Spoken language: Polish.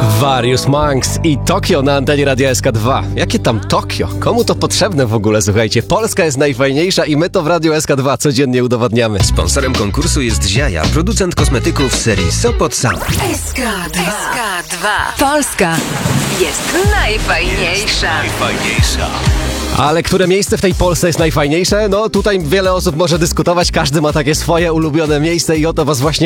Various Monks i Tokio na antenie Radia SK2. Jakie tam Tokio? Komu to potrzebne w ogóle? Słuchajcie, Polska jest najfajniejsza i my to w Radiu SK2 codziennie udowadniamy. Sponsorem konkursu jest Ziaja, producent kosmetyków serii Sopot Sam. SK2. Polska jest najfajniejsza. Ale które miejsce w tej Polsce jest najfajniejsze? No tutaj wiele osób może dyskutować, każdy ma takie swoje ulubione miejsce i o to was właśnie